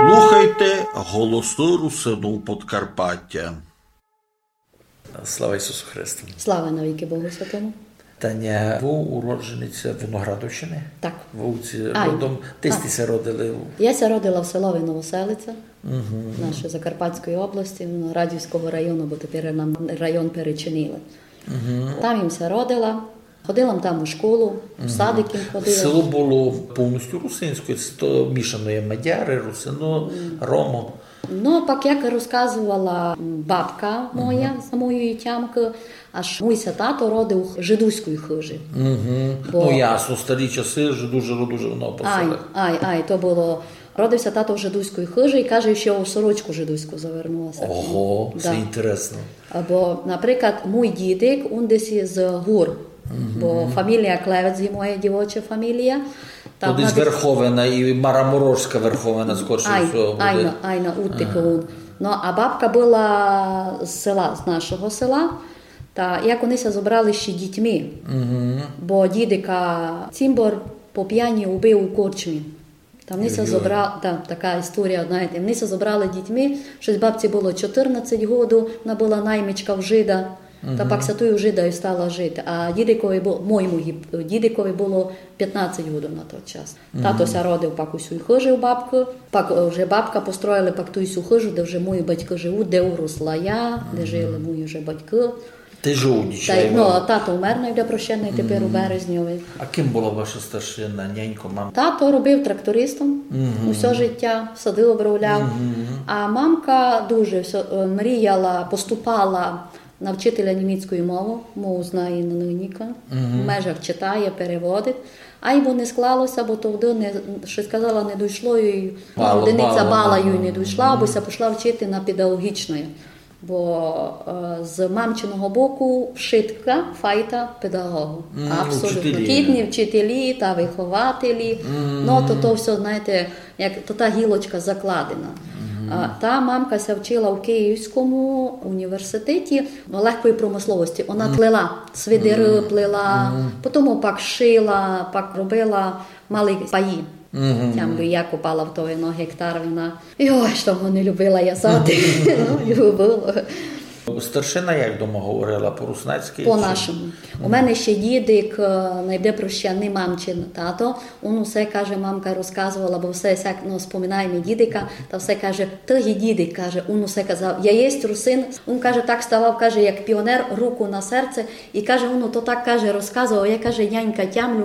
Слухайте голоси Русину Подкарпаття. Слава Ісусу Христу. Слава навіки Богу Святому. Таня, ви уроджениця Виноградовщини? Так. Ви родом, десь родили? Я родила в селові Новоселиця, нашої Закарпатської області, Радівського району, бо тепер нам район перечинили. Там їм родила. Ходила там у школу, в садики ходила. Село було повністю русинською, то мішано є мадяри, русино, ромо. Ну, так як розказувала бабка моя, за моєю тямкою, аж мій тато родив жидуської хижі. Бо... Ну, ясно, старі часи, дуже воно по селах. То було... Родився тато в жидуської хижі і каже, що у сорочку жидуську завернулася. Ого, це інтересно. Бо, наприклад, мій дідик, він десь з Гур. Бо фамілія Клевець є моя дівоча фамілія. То десь Верховина і Мараморожська Верховина скорше всього буде. Айна, Уттикун. Ну, а бабка була з села, з нашого села. Та як вони зібрали ще дітьми. Бо дідика Цимбор по п'яні убив у корчмі. Там вони зібрали, така історія, знаєте, вони зібрали дітьми, щось бабці було 14 років, вона була наймичка в жида. Та пак сатую жида і стала жити. А моєму дідикові було 15 років на той час. Тато ся родив пак усю хижу бабку. Пак вже бабка построїли пак ту усю хижу, де вже мої батьки живуть, де уросла я, де жили мої вже батьки. Ти жовнічай. Ну, тато умер для прощення тепер у березньові. А ким була ваша старшина, нянько, мамка? Тато робив трактористом усе життя, садив, обробляв. А мамка дуже мріяла, поступала на вчителя німецької мови, мову знає Ніка, в межах читає, переводить. А йому не склалося, бо тоді, що сказала, не дійшло, і одиниця бала їй не дійшла, бо пішла вчити на педагогічної. Бо з мамчиного боку вшитка, файта педагогу. Абсолютно. Кітні вчителі та вихователі. Ну, то все, знаєте, як то та гілочка закладена. Та мамка ся вчила в Київському університеті легкої промисловості. Вона плела, свидери плела, потім пак шила, пак робила малі паї. Там би я купала в той гектар вина. Ой, що не любила я сади. Любила. Старшина як дома говорила? По-руснацьки? По-нашому. У мене ще дідик, найде прощаний мамчин тато. Він усе, каже, мамка розказувала, бо все, споминає мій дідика, та все каже, ти є дідик, каже, він усе казав, я єсть русин. Він, каже, так ставав, каже, як піонер, руку на серце, і каже, він то так, каже, розказував, я, каже, нянька тямлю,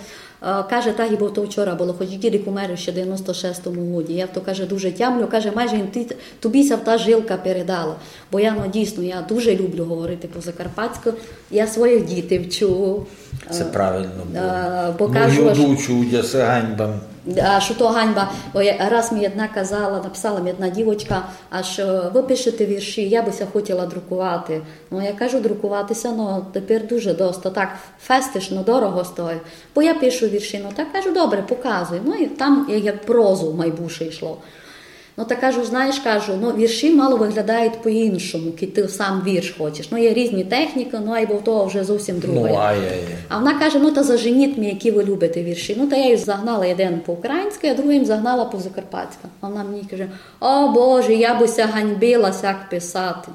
каже, так і бо то вчора було, хоч дідик умер ще в 96-му році. Я то, каже, дуже тямлю, каже, майже тобі та жилка передала. Бо я, дійсно, я дуже люблю говорити по-закарпатську. Я своїх дітей вчу. Це правильно. Бо кажу, це ганьба. А що то ганьба? Бо раз мені одна казала, написала мені одна дівчинка, аж ви пишете вірші, я бися хотіла друкувати. Ну, я кажу, друкуватися, тепер дуже доста. Так, фестишно, дорого стоїть. Бо я пишу вірші, так кажу, добре, показуй. Ну, і там як прозу в майбуше йшло. Ну, так кажу, знаєш, вірші мало виглядають по-іншому, коли ти сам вірш хочеш. Є різні техніки, або того вже зовсім друге. А вона каже, та заженіть мені, які ви любите вірші. Та я їх загнала один по-українськи, а другим загнала по-закарпатськи. А вона мені каже, о Боже, я бися ганьбилася, як писати.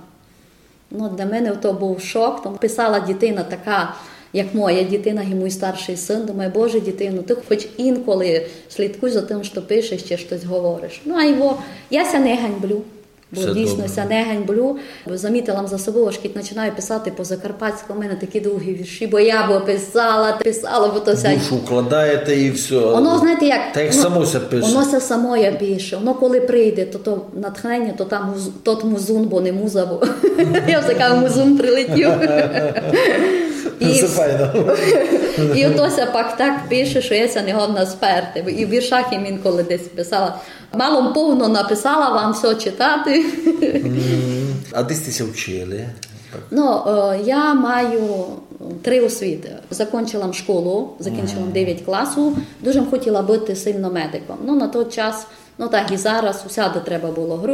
Для мене то був шок. Тому писала дитина така, як моя дитина і мій старший син, думаю, Боже, дитину, ти хоч інколи слідкуй за тим, що пишеш, чи щось говориш. Я ся не ганьблю, бо все дійсно ся не ганьблю. Замітила за собою, що починаю писати по-закарпатську, у мене такі довгі вірші, бо я писала, бо то ся... Душу вкладаєте і все. Воно, знаєте, як... Та як само ся пише. Воно ся само я пише. Воно коли прийде, то натхнення, то там тот музун, бо не муза, бо я все кажу, музун прилетів. І отося пак так пише, що я не годна сперти. І в віршах їм інколи десь писала. Мало повно написала вам все читати. А десь ти вчили? Я маю 3 освіти. Закінчила школу, закінчила 9 класів. Дуже хотіла бути сильно медиком. На той час, так і зараз, усяде треба було гроші.